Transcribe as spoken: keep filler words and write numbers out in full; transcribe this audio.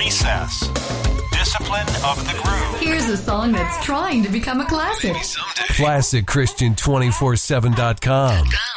Recess. Discipline of the Groove. Here's a song that's trying to become a classic. Maybe someday. Classic Christian two forty-seven dot com.